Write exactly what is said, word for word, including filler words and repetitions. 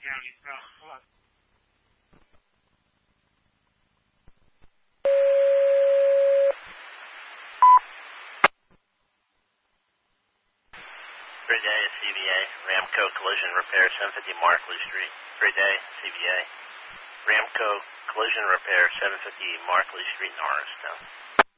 County. So, hold on. Three day, C V A, Ramco Collision Repair, seven fifty Markley Street. Three day, C V A, Ramco Collision Repair, seven fifty Markley Street, Norristown.